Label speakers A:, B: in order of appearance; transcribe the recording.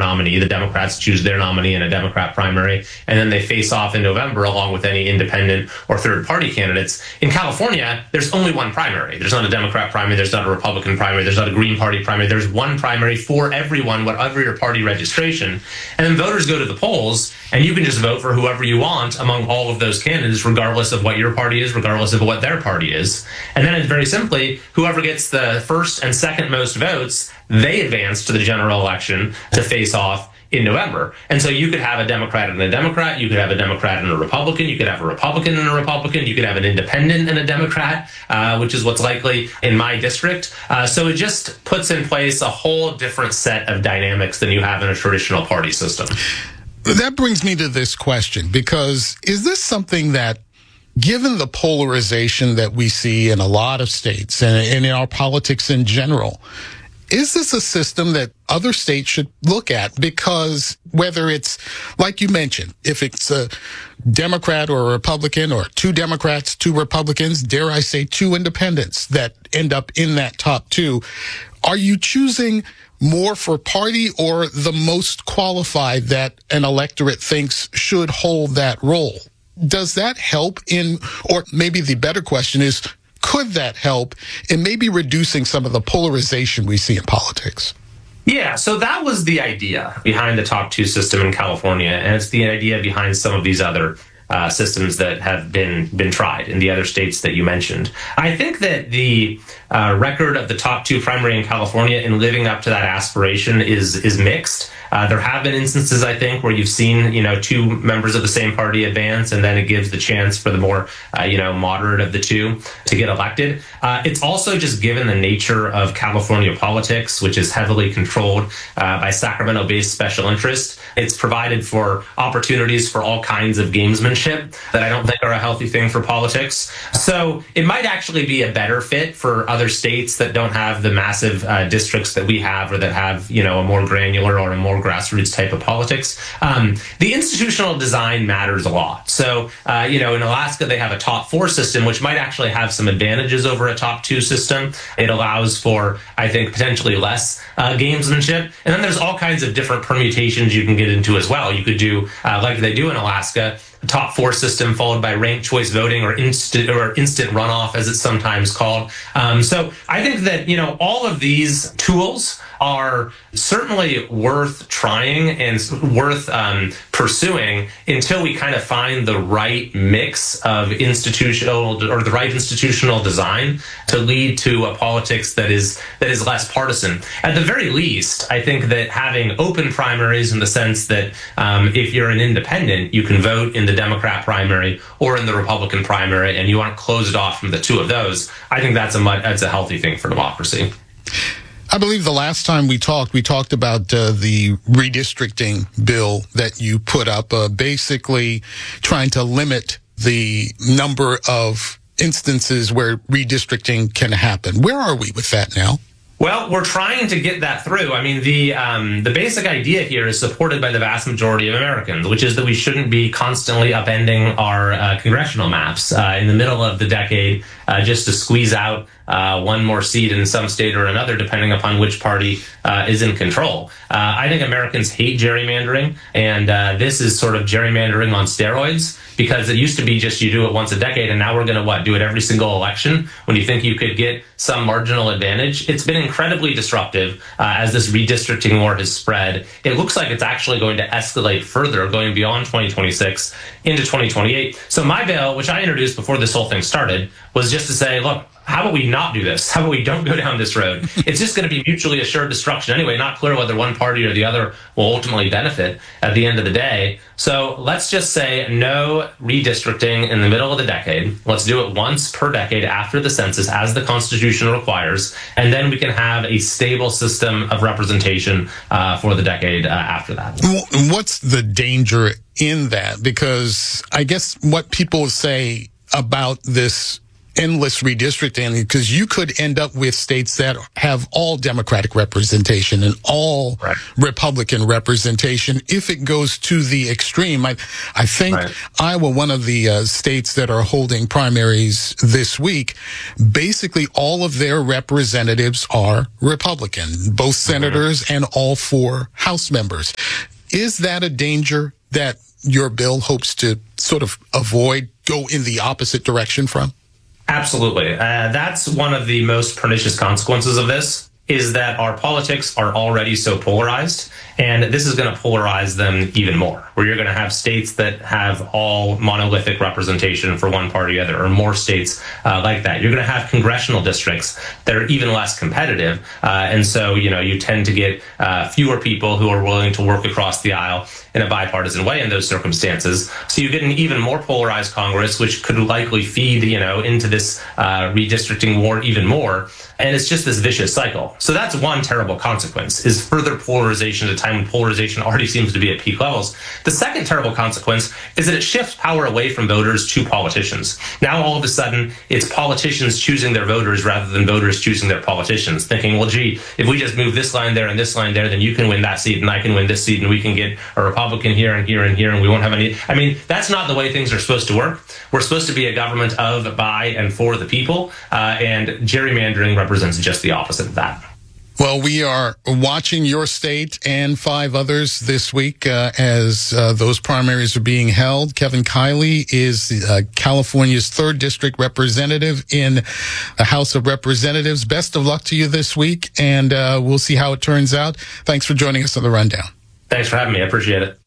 A: nominee. The Democrats choose their nominee in a Democrat primary, and then they face off in November along with any independent or third-party candidates. In California, there's only one primary. There's not a Democrat primary. There's not a Republican primary. There's not a Green Party primary. There's one primary for everyone, whatever your party registration. And then voters go to the polls, and you can just vote for whoever you want among all of those candidates, regardless of what your party is, regardless of what their party is. And then it's very simply, whoever gets the first and second most votes, they advance to the general election to face off in November. And so you could have a Democrat and a Democrat, you could have a Democrat and a Republican, you could have a Republican and a Republican, you could have an independent and a Democrat, which is what's likely in my district. So it just puts in place a whole different set of dynamics than you have in a traditional party system.
B: That brings me to this question, because is this something that, given the polarization that we see in a lot of states and in our politics in general, is this a system that other states should look at? Because whether it's, like you mentioned, if it's a Democrat or a Republican, or two Democrats, two Republicans, dare I say two independents that end up in that top two, are you choosing more for party or the most qualified that an electorate thinks should hold that role? Does that help in, or maybe the better question is, could that help in maybe reducing some of the polarization we see in politics?
A: Yeah, so that was the idea behind the top two system in California, and it's the idea behind some of these other systems that have been tried in the other states that you mentioned. I think that the record of the top two primary in California in living up to that aspiration is mixed. There have been instances, I think, where you've seen, two members of the same party advance, and then it gives the chance for the more, moderate of the two to get elected. It's also just given the nature of California politics, which is heavily controlled by Sacramento-based special interest. It's provided for opportunities for all kinds of gamesmanship that I don't think are a healthy thing for politics. So it might actually be a better fit for other states that don't have the massive districts that we have, or that have, a more granular or a more grassroots type of politics. The institutional design matters a lot. So, in Alaska, they have a top four system, which might actually have some advantages over a top two system. It allows for, I think, potentially less gamesmanship. And then there's all kinds of different permutations you can get into as well. You could do, like they do in Alaska, a top four system followed by ranked choice voting, or instant runoff, as it's sometimes called. So I think that, all of these tools are certainly worth trying and worth pursuing until we kind of find the right mix of the right institutional design to lead to a politics that is less partisan. At the very least, I think that having open primaries, in the sense that if you're an independent, you can vote in the Democrat primary or in the Republican primary, and you aren't closed off from the two of those, I think that's a healthy thing for democracy.
B: I believe the last time we talked about the redistricting bill that you put up, basically trying to limit the number of instances where redistricting can happen. Where are we with that now?
A: Well, we're trying to get that through. I mean, the basic idea here is supported by the vast majority of Americans, which is that we shouldn't be constantly upending our congressional maps in the middle of the decade just to squeeze out one more seat in some state or another, depending upon which party is in control. I think Americans hate gerrymandering, and this is sort of gerrymandering on steroids, because it used to be just you do it once a decade, and now we're going to do it every single election when you think you could get some marginal advantage. It's been incredibly disruptive as this redistricting war has spread. It looks like it's actually going to escalate further, going beyond 2026 into 2028. So my bill, which I introduced before this whole thing started, was just to say, look, how about we not do this? How about we don't go down this road? It's just going to be mutually assured destruction anyway. Not clear whether one party or the other will ultimately benefit at the end of the day. So let's just say no redistricting in the middle of the decade. Let's do it once per decade after the census, as the Constitution requires, and then we can have a stable system of representation for the decade after that.
B: What's the danger in that? Because I guess what people say about this endless redistricting, because you could end up with states that have all Democratic representation and all Republican representation if it goes to the extreme. I think Iowa, one of the states that are holding primaries this week, basically all of their representatives are Republican, both senators and all 4 House members. Is that a danger that your bill hopes to sort of avoid, go in the opposite direction from?
A: Absolutely. That's one of the most pernicious consequences of this, is that our politics are already so polarized, and this is going to polarize them even more, where you're going to have states that have all monolithic representation for one party or the other, or more states like that. You're going to have congressional districts that are even less competitive, and so you tend to get fewer people who are willing to work across the aisle in a bipartisan way in those circumstances. So you get an even more polarized Congress, which could likely feed into this redistricting war even more. And it's just this vicious cycle. So that's one terrible consequence, is further polarization at a time when polarization already seems to be at peak levels. The second terrible consequence is that it shifts power away from voters to politicians. Now, all of a sudden, it's politicians choosing their voters rather than voters choosing their politicians, thinking, well, gee, if we just move this line there and this line there, then you can win that seat and I can win this seat and we can get a Republican here and here and here and we won't have any. I mean, that's not the way things are supposed to work. We're supposed to be a government of, by, and for the people, and gerrymandering represents just the opposite of that.
B: Well, we are watching your state and 5 others this week as those primaries are being held. Kevin Kiley is California's 3rd District Representative in the House of Representatives. Best of luck to you this week, and we'll see how it turns out. Thanks for joining us on The Rundown.
A: Thanks for having me. I appreciate it.